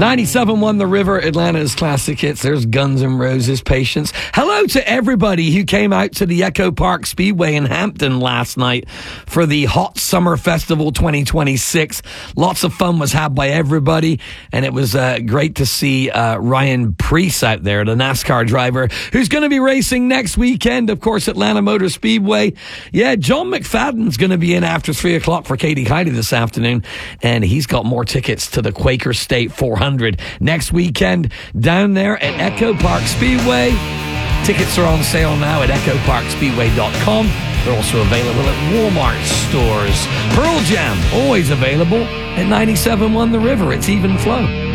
97.1 The River, Atlanta's classic hits. There's Guns N' Roses, Patience. Hello to everybody who came out to the Echo Park Speedway in Hampton last night for the Hot Summer Festival 2026. Lots of fun was had by everybody, and it was great to see Ryan Preece out there, the NASCAR driver, who's going to be racing next weekend, of course, Atlanta Motor Speedway. Yeah, John McFadden's going to be in after 3 o'clock for Katie Heidi this afternoon, and he's got more tickets to the Quaker State 400 next weekend down there at Echo Park Speedway. Tickets are on sale now at echoparkspeedway.com. They're also available at Walmart stores. Pearl Jam, always available at 97.1 The River. It's Even Flow.